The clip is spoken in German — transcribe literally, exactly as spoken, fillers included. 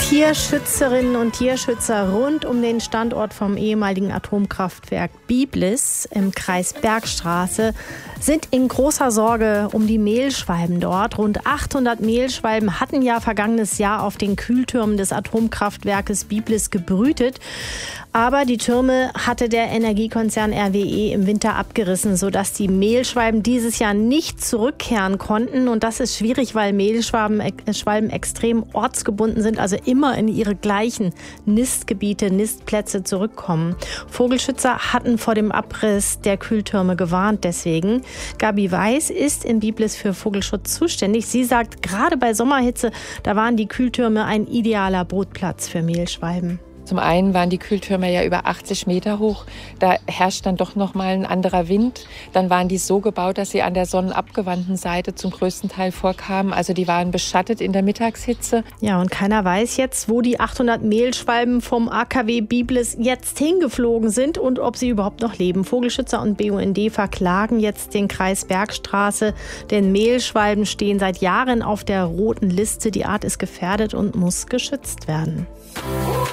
Tierschützerinnen und Tierschützer rund um den Standort vom ehemaligen Atomkraftwerk Biblis im Kreis Bergstraße sind in großer Sorge um die Mehlschwalben dort. Rund achthundert Mehlschwalben hatten ja vergangenes Jahr auf den Kühltürmen des Atomkraftwerkes Biblis gebrütet. Aber die Türme hatte der Energiekonzern R W E im Winter abgerissen, sodass die Mehlschwalben dieses Jahr nicht zurückkehren konnten. Und das ist schwierig, weil Mehlschwalben äh, Schwalben extrem ortsgebunden sind, also immer in ihre gleichen Nistgebiete, Nistplätze zurückkommen. Vogelschützer hatten vor dem Abriss der Kühltürme gewarnt deswegen. Gabi Weiß ist in Biblis für Vogelschutz zuständig. Sie sagt, gerade bei Sommerhitze, da waren die Kühltürme ein idealer Brutplatz für Mehlschwalben. Zum einen waren die Kühltürme ja über achtzig Meter hoch. Da herrscht dann doch noch mal ein anderer Wind. Dann waren die so gebaut, dass sie an der sonnenabgewandten Seite zum größten Teil vorkamen. Also die waren beschattet in der Mittagshitze. Ja, und keiner weiß jetzt, wo die achthundert Mehlschwalben vom A K W Biblis jetzt hingeflogen sind und ob sie überhaupt noch leben. Vogelschützer und B U N D verklagen jetzt den Kreis Bergstraße, denn Mehlschwalben stehen seit Jahren auf der roten Liste. Die Art ist gefährdet und muss geschützt werden.